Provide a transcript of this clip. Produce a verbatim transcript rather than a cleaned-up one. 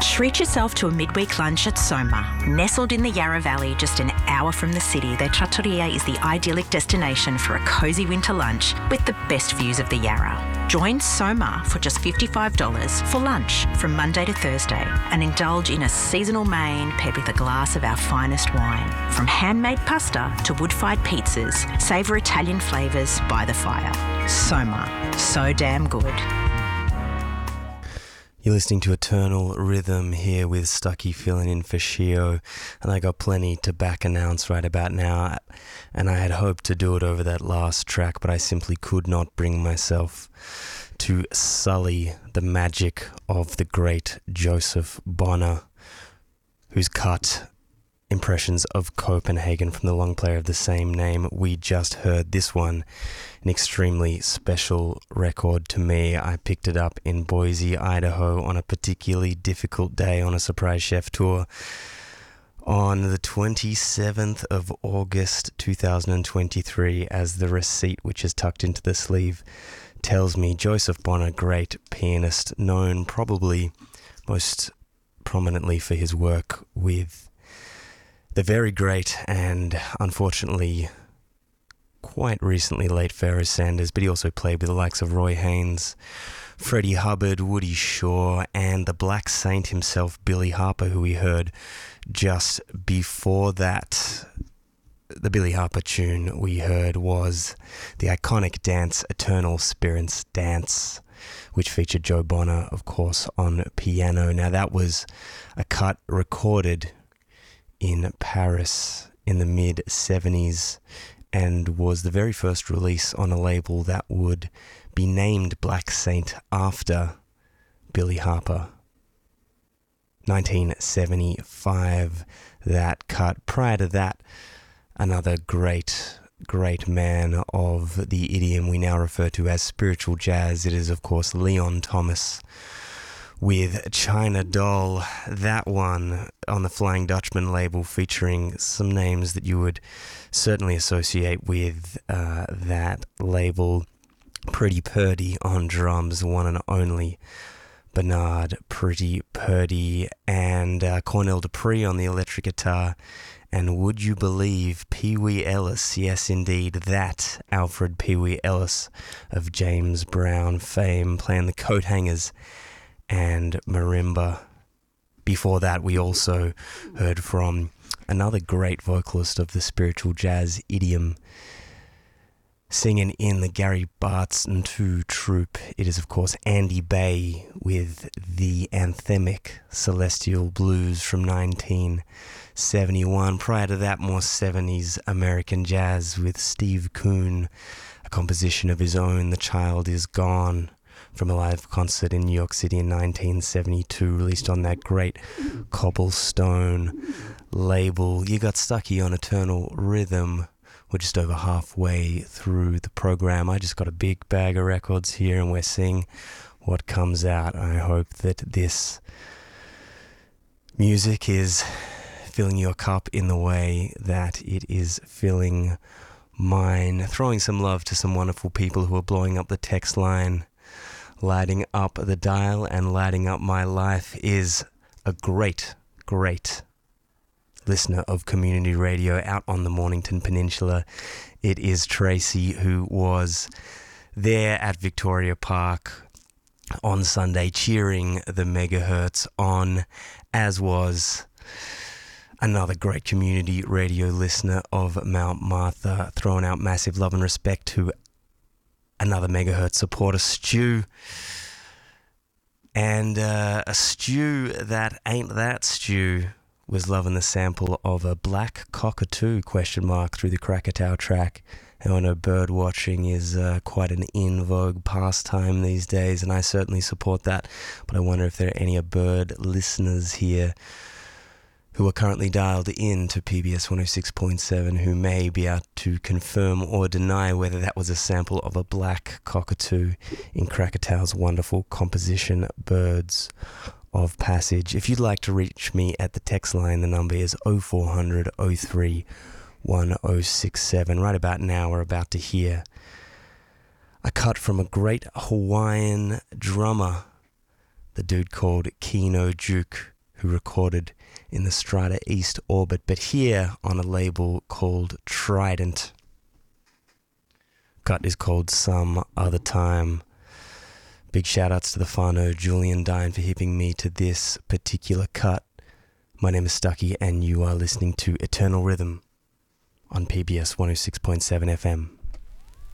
Treat yourself to a midweek lunch at Soma. Nestled in the Yarra Valley, just an hour from the city, the trattoria is the idyllic destination for a cosy winter lunch with the best views of the Yarra. Join Soma for just fifty-five dollars for lunch from Monday to Thursday and indulge in a seasonal main paired with a glass of our finest wine. From handmade pasta to wood-fired pizzas, savour Italian flavours by the fire. Soma, so damn good. You're listening to Eternal Rhythm here with Stucky filling in for Shio, and I got plenty to back announce right about now, and I had hoped to do it over that last track, but I simply could not bring myself to sully the magic of the great Joseph Bonner, whose cut Impressions of Copenhagen from the long player of the same name we just heard. This one, an extremely special record to me. I picked it up in Boise, Idaho on a particularly difficult day on a Surprise Chef tour on the twenty-seventh of August two thousand twenty-three, as the receipt, which is tucked into the sleeve, tells me. Joseph Bonner, great pianist, known probably most prominently for his work with the very great and unfortunately quite recently late Pharoah Sanders, but he also played with the likes of Roy Haynes, Freddie Hubbard, Woody Shaw, and the Black Saint himself, Billy Harper, who we heard just before that. The Billy Harper tune we heard was the iconic dance Eternal Spirits Dance, which featured Joe Bonner, of course, on piano. Now, that was a cut recorded in Paris in the mid-seventies and was the very first release on a label that would be named Black Saint after Billy Harper. nineteen seventy-five, that cut. Prior to that, another great, great man of the idiom we now refer to as spiritual jazz. It is, of course, Leon Thomas with China Doll. That one on the Flying Dutchman label, featuring some names that you would certainly associate with uh, that label. Pretty Purdy on drums, one and only Bernard Pretty Purdy, and uh, Cornell Dupree on the electric guitar. And would you believe Pee Wee Ellis? Yes, indeed, that Alfred Pee Wee Ellis of James Brown fame, playing the coat hangers and marimba. Before that, we also heard from another great vocalist of the spiritual jazz idiom, singing in the Gary Barton two troupe. It is, of course, Andy Bay with the anthemic Celestial Blues from nineteen seventy-one. Prior to that, more seventies American jazz with Steve Kuhn, a composition of his own, The Child Is Gone, from a live concert in New York City in nineteen seventy-two, released on that great Cobblestone label. You got Stucky on Eternal Rhythm. We're just over halfway through the program. I just got a big bag of records here and we're seeing what comes out. I hope that this music is filling your cup in the way that it is filling mine. Throwing some love to some wonderful people who are blowing up the text line, lighting up the dial and lighting up my life, is a great, great listener of community radio out on the Mornington Peninsula. It is Tracy, who was there at Victoria Park on Sunday cheering the megahertz on, as was another great community radio listener of Mount Martha, throwing out massive love and respect to another megahertz supporter, Stu. And uh, a Stu that ain't that Stu was loving the sample of a black cockatoo question mark through the Krakatoa track. And I know bird watching is uh, quite an in vogue pastime these days, and I certainly support that. But I wonder if there are any bird listeners here who are currently dialed in to P B S one oh six point seven who may be able to confirm or deny whether that was a sample of a black cockatoo in Krakatoa's wonderful composition, Birds of Passage. If you'd like to reach me at the text line, the number is oh four hundred oh three one oh six seven. Right about now, we're about to hear a cut from a great Hawaiian drummer, the dude called Kino Juke, who recorded in the Strata East Orbit, but here on a label called Trident. Cut is called Some Other Time. Big shout outs to the whānau Julian Dine for hipping me to this particular cut. My name is Stucky and you are listening to Eternal Rhythm on P B S one oh six point seven F M.